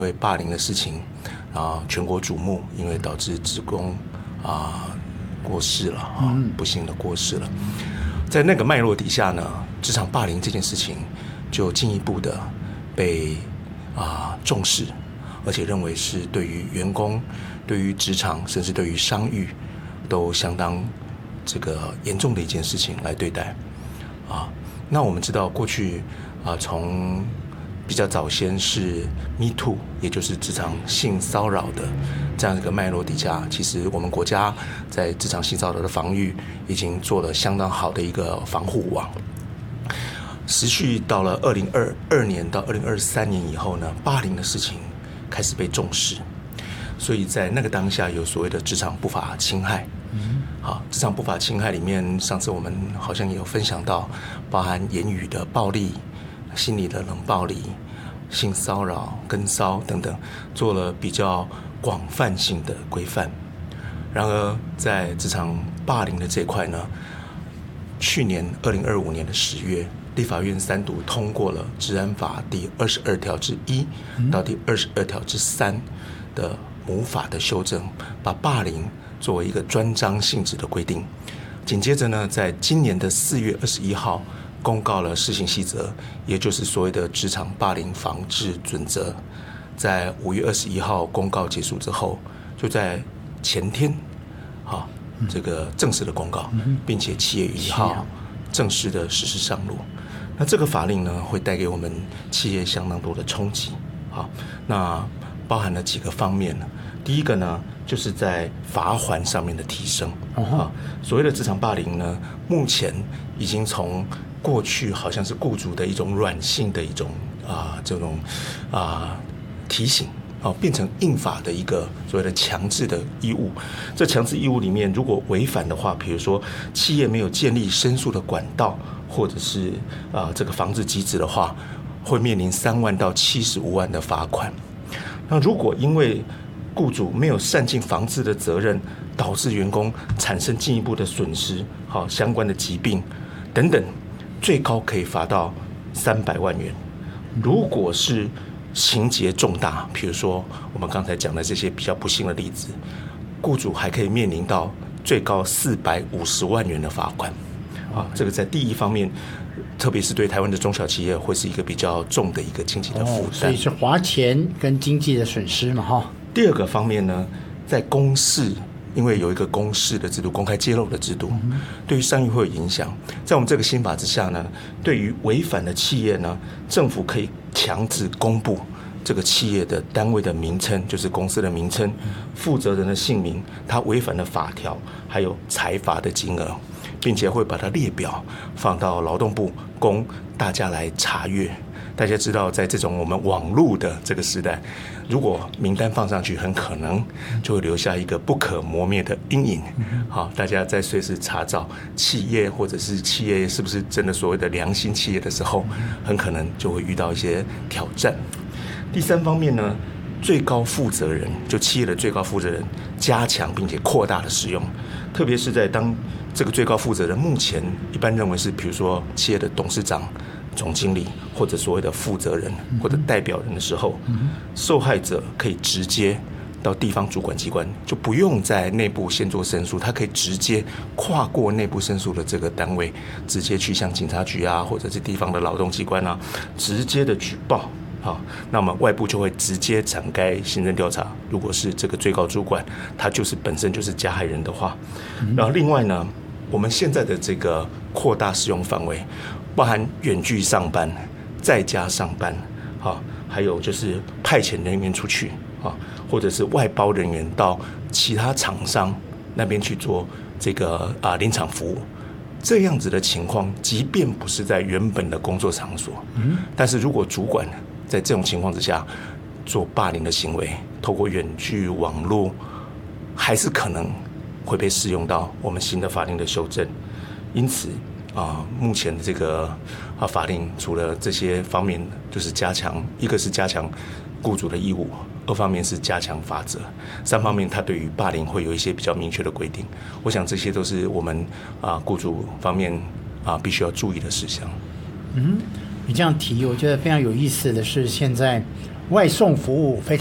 因为霸凌的事情全国瞩目，因为导致职工过世了不幸的过世了。在那个脉络底下呢，职场霸凌这件事情就进一步的被重视，而且认为是对于员工、对于职场，甚至对于商誉都相当这个严重的一件事情来对待那我们知道过去从比较早先是 Me Too， 也就是职场性骚扰的这样一个脉络底下，其实我们国家在职场性骚扰的防御已经做了相当好的一个防护网。持续到了2022年到2023年以后呢，霸凌的事情开始被重视，所以在那个当下有所谓的职场不法侵害。职场不法侵害里面，上次我们好像也有分享到，包含言语的暴力、心理的冷暴力、性骚扰、跟骚等等，做了比较广泛性的规范。然而在职场霸凌的这块呢，去年2025年的10月，立法院3读通过了《治安法》第22条之1到第22条之3的母法的修正，把霸凌作为一个专章性质的规定。紧接着呢，在今年的4月21号公告了施行细则，也就是所谓的职场霸凌防治准则。在5月21号公告结束之后，就在前天这个正式的公告，并且7月1号正式的实施上路。那这个法令呢，会带给我们企业相当多的冲击。那包含了几个方面呢？第一个呢，就是在罚锾上面的提升。所谓的职场霸凌呢，目前已经从过去好像是雇主的一种软性的一种这种提醒变成硬法的一个所谓的强制的义务。这强制义务里面，如果违反的话，比如说企业没有建立申诉的管道，或者是这个防治机制的话，会面临3万到75万的罚款。那如果因为雇主没有善尽防治的责任，导致员工产生进一步的损失，相关的疾病等等，最高可以罚到300万元。如果是情节重大，比如说我们刚才讲的这些比较不幸的例子，雇主还可以面临到最高450万元的罚款。这个在第一方面，特别是对台湾的中小企业，会是一个比较重的一个经济的负担。 所以是花钱跟经济的损失嘛。 第二个方面呢，在公示，因为有一个公示的制度、公开揭露的制度，对于商誉会有影响。在我们这个新法之下呢，对于违反的企业呢，政府可以强制公布这个企业的单位的名称，就是公司的名称、负责人的姓名、他违反的法条，还有裁罚的金额，并且会把它列表放到劳动部供大家来查阅。大家知道，在这种我们网络的这个时代，如果名单放上去，很可能就会留下一个不可磨灭的阴影。大家在随时查找企业或者是企业是不是真的所谓的良心企业的时候，很可能就会遇到一些挑战。第三方面呢，最高负责人，就企业的最高负责人，加强并且扩大的使用，特别是在当这个最高负责人目前一般认为是，比如说企业的董事长、总经理或者所谓的负责人或者代表人的时候，受害者可以直接到地方主管机关，就不用在内部先做申诉，他可以直接跨过内部申诉的这个单位，直接去向警察局或者是地方的劳动机关直接的举报。那么外部就会直接展开行政调查。如果是这个最高主管，他就是本身就是加害人的话，然后另外呢，我们现在的这个扩大使用范围，包含远距上班、在家上班，还有就是派遣人员出去，或者是外包人员到其他厂商那边去做这个临场服务。这样子的情况，即便不是在原本的工作场所，但是如果主管在这种情况之下做霸凌的行为，透过远距网络，还是可能会被适用到我们新的法令的修正。因此目前的这个法令除了这些方面，就是加强，一个是加强雇主的义务，二方面是加强法则，三方面它对于霸凌会有一些比较明确的规定。我想这些都是我们雇主方面必须要注意的事项。 你这样提，我觉得非常有意思的是，现在外送服务非